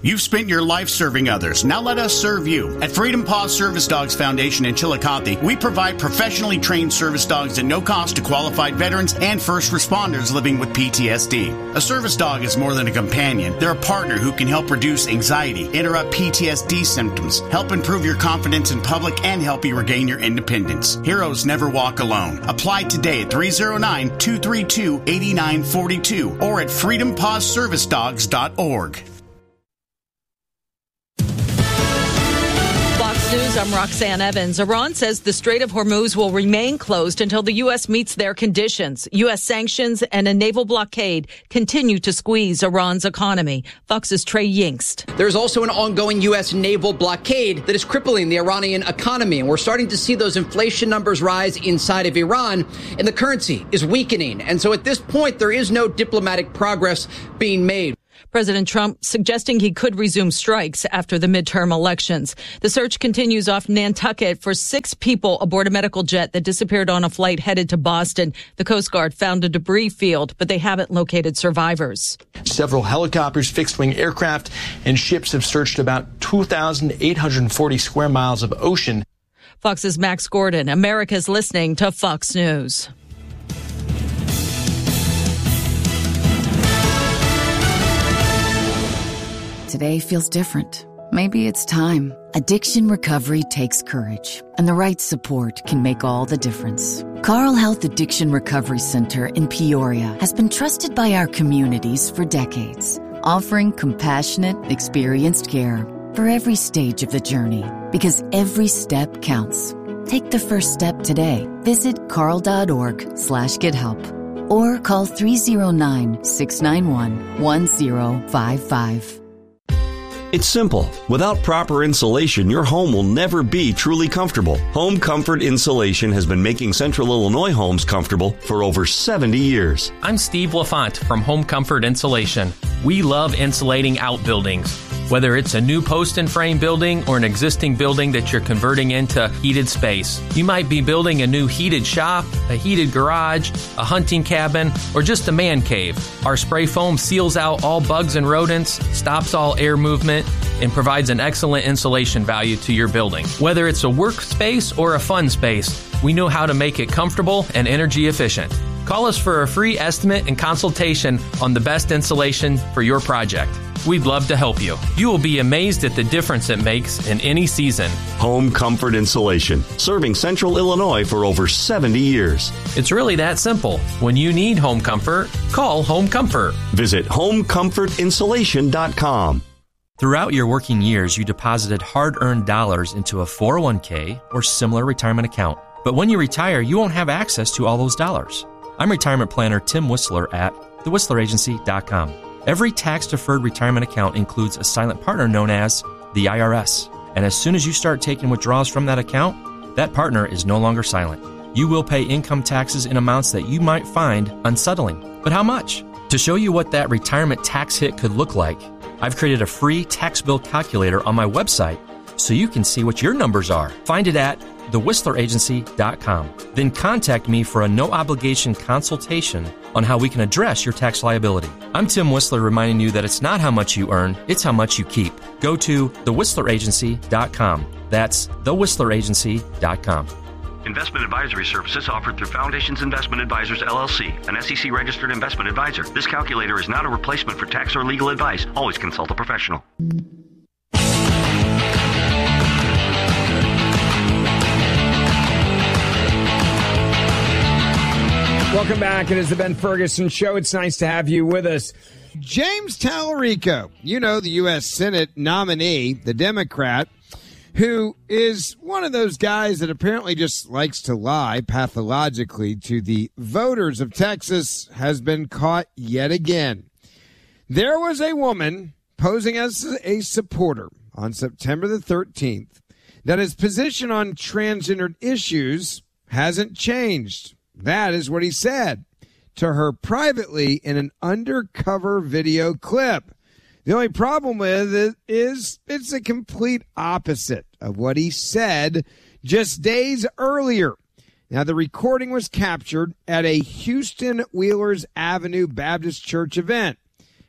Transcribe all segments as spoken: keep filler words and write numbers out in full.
You've spent your life serving others. Now let us serve you. At Freedom Paw Service Dogs Foundation in Chillicothe, we provide professionally trained service dogs at no cost to qualified veterans and first responders living with P T S D. A service dog is more than a companion. They're a partner who can help reduce anxiety, interrupt P T S D symptoms, help improve your confidence in public, and help you regain your independence. Heroes never walk alone. Apply today at three oh nine, two three two, eight nine four two or at freedom paw service dogs dot org. News, I'm Roxanne Evans. Iran says the Strait of Hormuz will remain closed until the U S meets their conditions. U S sanctions and a naval blockade continue to squeeze Iran's economy. Fox's Trey Yingst. There's also an ongoing U S naval blockade that is crippling the Iranian economy, and we're starting to see those inflation numbers rise inside of Iran, and the currency is weakening. And so at this point, there is no diplomatic progress being made. President Trump suggesting he could resume strikes after the midterm elections. The search continues off Nantucket for six people aboard a medical jet that disappeared on a flight headed to Boston. The Coast Guard found a debris field, but they haven't located survivors. Several helicopters, fixed-wing aircraft, and ships have searched about two thousand eight hundred forty square miles of ocean. Fox's Max Gordon. America's listening to Fox News. Today feels different. Maybe it's time. Addiction recovery takes courage, and the right support can make all the difference. Carle Health Addiction Recovery Center in Peoria has been trusted by our communities for decades, offering compassionate, experienced care for every stage of the journey, because every step counts. Take the first step today. Visit carle.org slash get help or call three oh nine, six nine one, one oh five five. It's simple. Without proper insulation, your home will never be truly comfortable. Home Comfort Insulation has been making Central Illinois homes comfortable for over seventy years. I'm Steve LaFont from Home Comfort Insulation. We love insulating outbuildings. Whether it's a new post and frame building or an existing building that you're converting into heated space. You might be building a new heated shop, a heated garage, a hunting cabin, or just a man cave. Our spray foam seals out all bugs and rodents, stops all air movement, and provides an excellent insulation value to your building. Whether it's a workspace or a fun space, we know how to make it comfortable and energy efficient. Call us for a free estimate and consultation on the best insulation for your project. We'd love to help you. You will be amazed at the difference it makes in any season. Home Comfort Insulation, serving Central Illinois for over seventy years. It's really that simple. When you need home comfort, call Home Comfort. Visit home comfort insulation dot com. Throughout your working years, you deposited hard-earned dollars into a four oh one k or similar retirement account. But when you retire, you won't have access to all those dollars. I'm retirement planner Tim Whistler at the whistler agency dot com. Every tax-deferred retirement account includes a silent partner known as the I R S. And as soon as you start taking withdrawals from that account, that partner is no longer silent. You will pay income taxes in amounts that you might find unsettling. But how much? To show you what that retirement tax hit could look like, I've created a free tax bill calculator on my website so you can see what your numbers are. Find it at the whistler agency dot com. Then contact me for a no-obligation consultation on how we can address your tax liability. I'm Tim Whistler, reminding you that it's not how much you earn, it's how much you keep. Go to the whistler agency dot com. That's the whistler agency dot com. Investment advisory services offered through Foundations Investment Advisors, L L C, an S E C-registered investment advisor. This calculator is not a replacement for tax or legal advice. Always consult a professional. Welcome back. It is the Ben Ferguson Show. It's nice to have you with us. James Tallarico, you know, the U S Senate nominee, the Democrat, who is one of those guys that apparently just likes to lie pathologically to the voters of Texas, has been caught yet again. There was a woman posing as a supporter on September the thirteenth that his position on transgendered issues hasn't changed. That is what he said to her privately in an undercover video clip. The only problem with it is it's a complete opposite of what he said just days earlier. Now, the recording was captured at a Houston Wheelers Avenue Baptist Church event.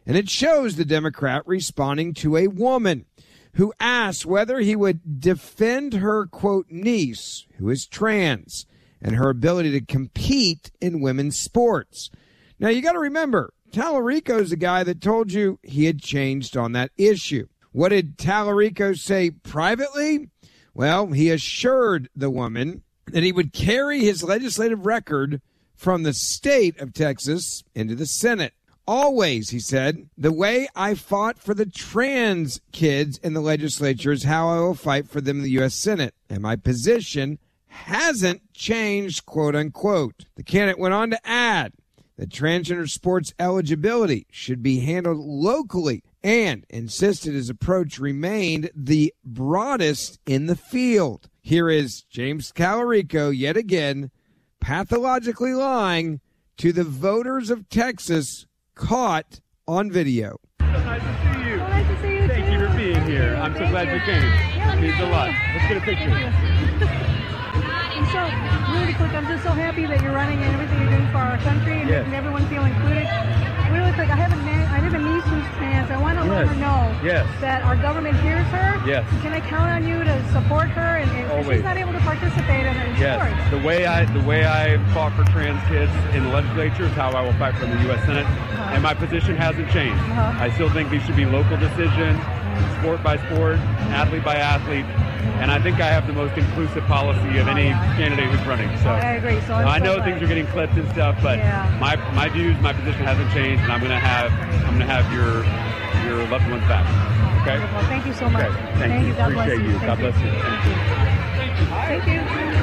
And it shows the Democrat responding to a woman who asked whether he would defend her, quote, niece, who is trans, and her ability to compete in women's sports. Now, you got to remember, Tallarico's the guy that told you he had changed on that issue. What did Tallarico say privately? Well, he assured the woman that he would carry his legislative record from the state of Texas into the Senate. Always, he said, the way I fought for the trans kids in the legislature is how I will fight for them in the U S Senate. And my position hasn't changed, quote unquote. The candidate went on to add that transgender sports eligibility should be handled locally and insisted his approach remained the broadest in the field. Here is James Tallarico yet again pathologically lying to the voters of Texas, caught on video. So nice to see you. So nice to see you, Thank too. you for being here. I'm so Thank glad you. you came. Yeah, It means me a lot. too. Let's get a picture. And so, really quick, I'm just so happy that you're running and everything you're doing for our country and Yes. making everyone feel included. Really quick, I have a na- I have a niece who's trans. I want to let Yes. her know Yes. that our government hears her. Yes. Can I count on you to support her? And, and if Always. she's not able to participate in, in Yes, sports. the way I the way I fought for trans kids in the legislature is how I will fight for the U S Senate, Uh-huh. and my position hasn't changed. Uh-huh. I still think these should be local decisions, sport by sport, athlete by athlete, and I think I have the most inclusive policy of Oh, any yeah. candidate who's running. So I agree. So I'm I so know glad. things are getting clipped and stuff, but Yeah. my my views, my position hasn't changed, and I'm gonna have I'm gonna have your your loved ones back. Okay. Wonderful. Thank you so much. Okay. Thank, you. God bless Appreciate you. you. God Thank bless you. Thank you. Thank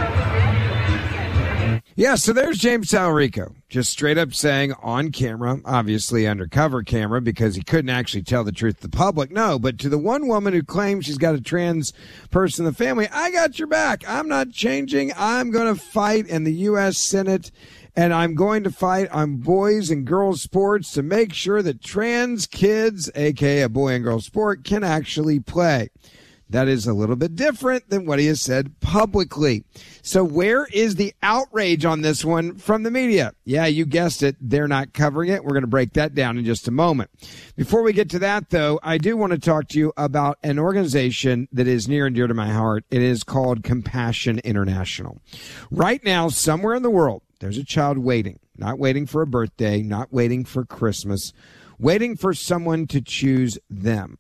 you. Yeah, so there's James Tallarico, just straight up saying on camera, obviously undercover camera, because he couldn't actually tell the truth to the public. No, but to the one woman who claims she's got a trans person in the family, I got your back. I'm not changing. I'm going to fight in the U S Senate, and I'm going to fight on boys and girls sports to make sure that trans kids, aka a boy and girl sport, can actually play. That is a little bit different than what he has said publicly. So where is the outrage on this one from the media? Yeah, you guessed it. They're not covering it. We're going to break that down in just a moment. Before we get to that, though, I do want to talk to you about an organization that is near and dear to my heart. It is called Compassion International. Right now, somewhere in the world, there's a child waiting, not waiting for a birthday, not waiting for Christmas, waiting for someone to choose them.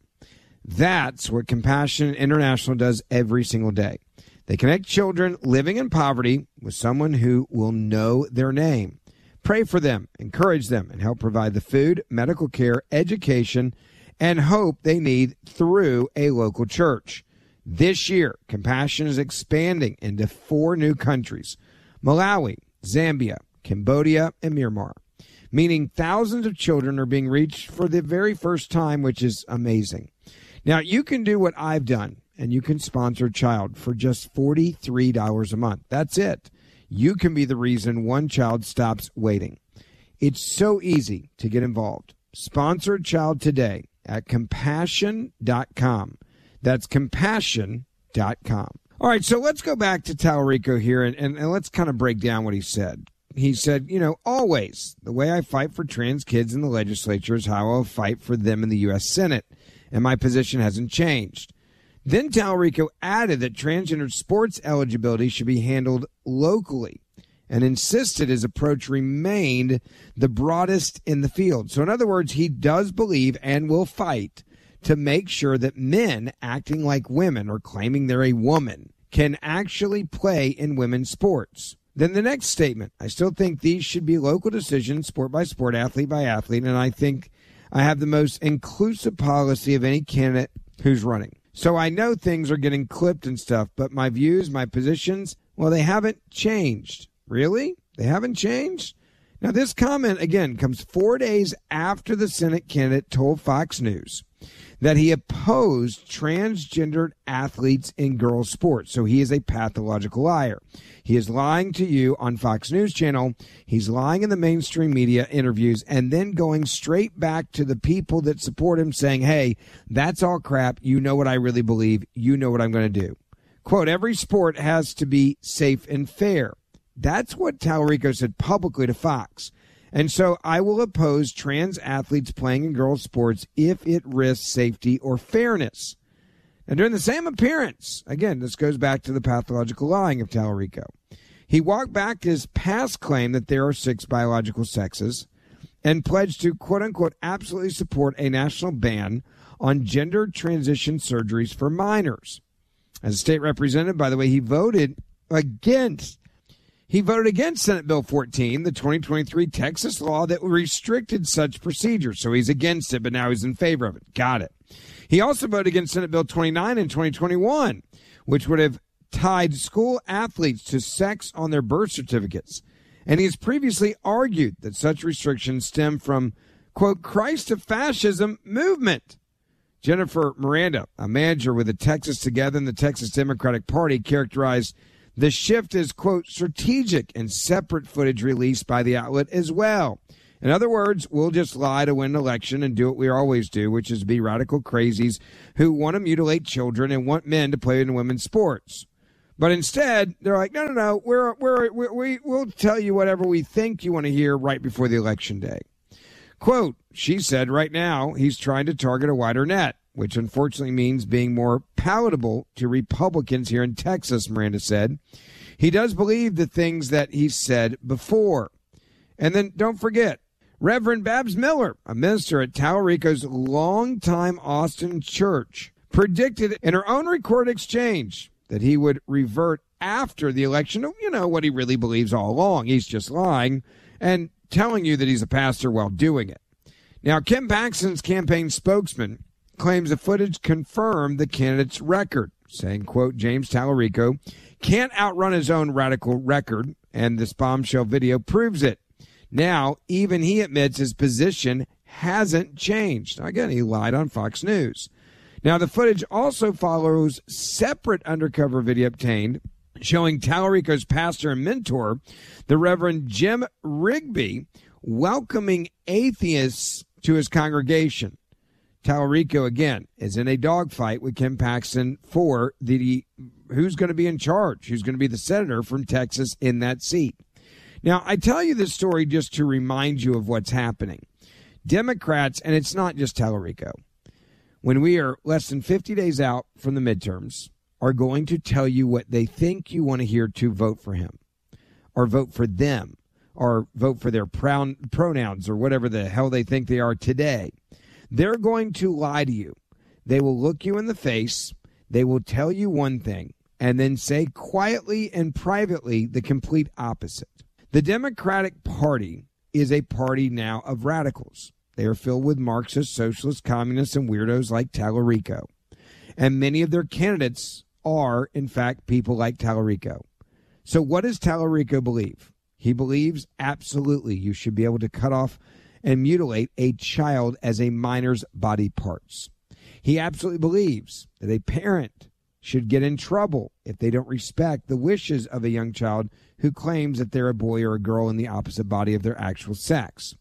That's what Compassion International does every single day. They connect children living in poverty with someone who will know their name. Pray for them, encourage them, and help provide the food, medical care, education, and hope they need through a local church. This year, Compassion is expanding into four new countries: Malawi, Zambia, Cambodia, and Myanmar, meaning thousands of children are being reached for the very first time, which is amazing. Now, you can do what I've done, and you can sponsor a child for just forty-three dollars a month. That's it. You can be the reason one child stops waiting. It's so easy to get involved. Sponsor a child today at compassion dot com. That's compassion dot com. All right, so let's go back to Tallarico here, and, and, and let's kind of break down what he said. He said, you know, always, the way I fight for trans kids in the legislature is how I'll fight for them in the U S Senate. And my position hasn't changed. Then Tallarico added that transgender sports eligibility should be handled locally and insisted his approach remained the broadest in the field. So in other words, he does believe and will fight to make sure that men acting like women or claiming they're a woman can actually play in women's sports. Then the next statement, I still think these should be local decisions, sport by sport, athlete by athlete, and I think I have the most inclusive policy of any candidate who's running. So I know things are getting clipped and stuff, but my views, my positions, well, they haven't changed. Really? They haven't changed? Now, this comment, again, comes four days after the Senate candidate told Fox News that he opposed transgendered athletes in girls' sports. So he is a pathological liar. He is lying to you on Fox News Channel. He's lying in the mainstream media interviews and then going straight back to the people that support him saying, hey, that's all crap. You know what I really believe. You know what I'm going to do. Quote, every sport has to be safe and fair. That's what Tallarico said publicly to Fox. And so I will oppose trans athletes playing in girls' sports if it risks safety or fairness. And during the same appearance, again, this goes back to the pathological lying of Tallarico. He walked back his past claim that there are six biological sexes and pledged to, quote-unquote, absolutely support a national ban on gender transition surgeries for minors. As a state representative, by the way, he voted against He voted against Senate Bill fourteen, the twenty twenty-three Texas law that restricted such procedures. So he's against it, but now he's in favor of it. Got it. He also voted against Senate Bill twenty-nine in twenty twenty-one, which would have tied school athletes to sex on their birth certificates. And he has previously argued that such restrictions stem from, quote, Christ of fascism movement. Jennifer Miranda, a manager with the Texas Together and the Texas Democratic Party, characterized the shift is, quote, strategic and separate footage released by the outlet as well. In other words, we'll just lie to win an election and do what we always do, which is be radical crazies who want to mutilate children and want men to play in women's sports. But instead, they're like, no, no, no, we're, we're, we're, we, we'll tell you whatever we think you want to hear right before the election day. Quote, she said right now he's trying to target a wider net, which unfortunately means being more palatable to Republicans here in Texas, Miranda said. He does believe the things that he said before. And then don't forget, Reverend Babs Miller, a minister at Tallarico's longtime Austin church, predicted in her own recorded exchange that he would revert after the election. You know what he really believes all along. He's just lying and telling you that he's a pastor while doing it. Now, Ken Paxton's campaign spokesman claims the footage confirmed the candidate's record, saying, quote, James Tallarico can't outrun his own radical record, and this bombshell video proves it. Now, even he admits his position hasn't changed. Now, again, he lied on Fox News. Now, the footage also follows separate undercover video obtained showing Tallarico's pastor and mentor, the Reverend Jim Rigby, welcoming atheists to his congregation. Tallarico, again, is in a dogfight with Ken Paxton for the who's going to be in charge, who's going to be the senator from Texas in that seat. Now, I tell you this story just to remind you of what's happening. Democrats, and it's not just Tallarico, when we are less than fifty days out from the midterms, are going to tell you what they think you want to hear to vote for him, or vote for them, or vote for their proun- pronouns, or whatever the hell they think they are today. They're going to lie to you. They will look you in the face. They will tell you one thing and then say quietly and privately the complete opposite. The Democratic Party is a party now of radicals. They are filled with Marxist, socialist, communists, and weirdos like Tallarico. And many of their candidates are, in fact, people like Tallarico. So what does Tallarico believe? He believes absolutely you should be able to cut off and mutilate a child as a minor's body parts. He absolutely believes that a parent should get in trouble if they don't respect the wishes of a young child who claims that they're a boy or a girl in the opposite body of their actual sex.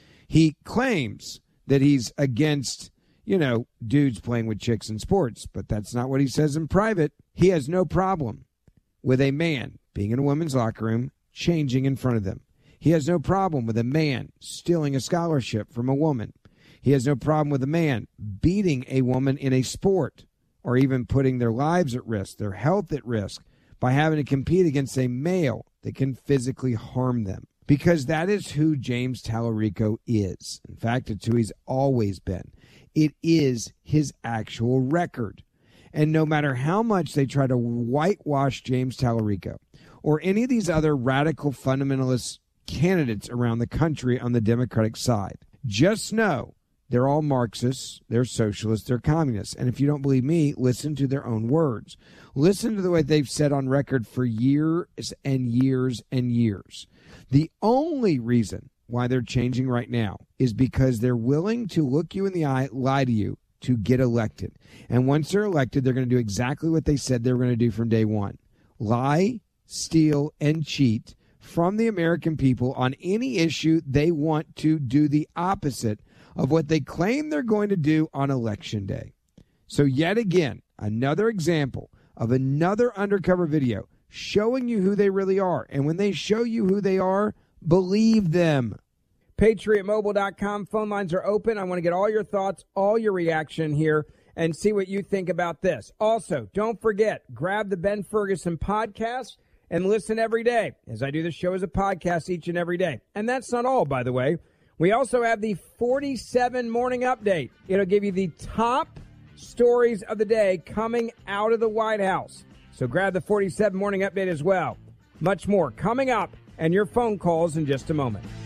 He claims that he's against, you know, dudes playing with chicks in sports, but that's not what he says in private. He has no problem with a man being in a women's locker room, changing in front of them. He has no problem with a man stealing a scholarship from a woman. He has no problem with a man beating a woman in a sport, or even putting their lives at risk, their health at risk, by having to compete against a male that can physically harm them. Because that is who James Tallarico is. In fact, it's who he's always been. It is his actual record. And no matter how much they try to whitewash James Tallarico or any of these other radical fundamentalist candidates around the country on the Democratic side, just know they're all Marxists, they're socialists, they're communists. And if you don't believe me, listen to their own words. Listen to the way they've said on record for years and years and years. The only reason why they're changing right now is because they're willing to look you in the eye, lie to you, to get elected. And once they're elected, they're going to do exactly what they said they were going to do from day one. Lie, steal, and cheat from the American people on any issue they want to do the opposite of what they claim they're going to do on Election Day. So yet again, another example of another undercover video showing you who they really are. And when they show you who they are, believe them. patriot mobile dot com. Phone lines are open. I want to get all your thoughts, all your reaction here, and see what you think about this. Also, don't forget, grab the Ben Ferguson podcast and listen every day, as I do the show as a podcast each and every day. And that's not all, by the way. We also have the forty-seven Morning Update. It'll give you the top stories of the day coming out of the White House. So grab the forty-seven Morning Update as well. Much more coming up, and your phone calls in just a moment.